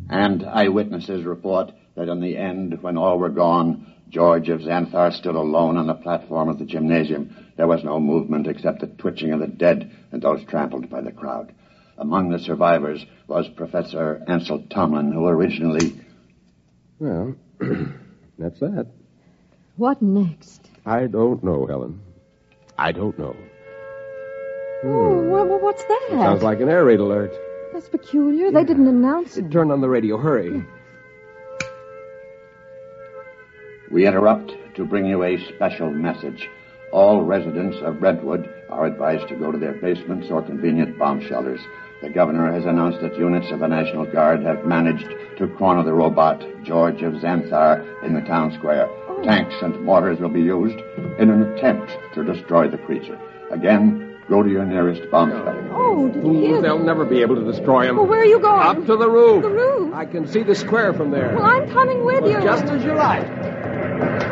And eyewitnesses report that in the end, when all were gone, George of Xanthar stood alone on the platform of the gymnasium. There was no movement except the twitching of the dead and those trampled by the crowd. Among the survivors was Professor Ansel Tomlin, who originally... Well, that's that. What next? I don't know, Helen. I don't know. Oh, what's that? Sounds like an air raid alert. That's peculiar. They didn't announce it. Turn on the radio. Hurry. We interrupt to bring you a special message. All residents of Redwood are advised to go to their basements or convenient bomb shelters. The governor has announced that units of the National Guard have managed to corner the robot, George of Xanthar, in the town square. Oh. Tanks and mortars will be used in an attempt to destroy the creature. Again, go to your nearest bomb shelter. Oh, did you hear They'll never be able to destroy him. Well, where are you going? Up to the roof. The roof? I can see the square from there. Well, I'm coming with you. Just as you like.